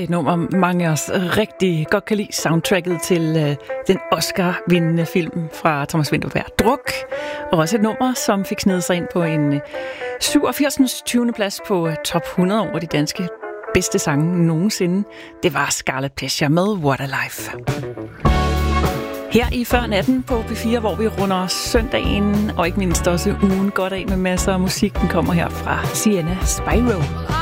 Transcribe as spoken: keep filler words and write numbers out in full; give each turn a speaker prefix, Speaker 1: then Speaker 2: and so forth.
Speaker 1: et nummer, mange af os rigtig godt kan lide, soundtracket til øh, den Oscar-vindende film fra Thomas Vinterberg, Druk. Og også et nummer, som fik snedet sig ind på en øh, syvogfirsende tyvende plads på øh, top hundrede over de danske bedste sange nogensinde. Det var Scarlet Pleasure med What a Life. Her i Før Natten på P fire, hvor vi runder søndagen og ikke mindst også ugen godt af med masser af musik. Den kommer her fra Sienna Spyro.